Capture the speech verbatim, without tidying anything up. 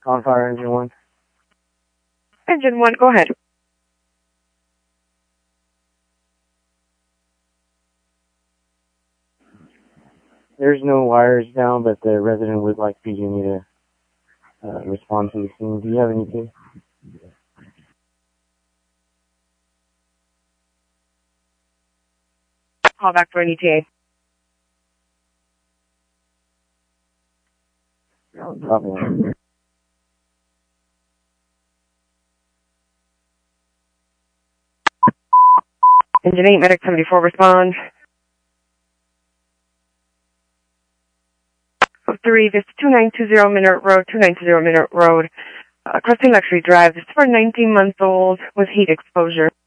On fire, engine one. Engine one, go ahead. There's no wires down, but the resident would like P G and E to uh, respond to the scene. Do you have any T? Call back for an E T A. Copy. Engine eight, Medic seventy-four, respond. Three, this is two nine two zero Minute Road, two nine two zero Minute Road, uh, crossing Luxury Drive. This is for a nineteen month old with heat exposure.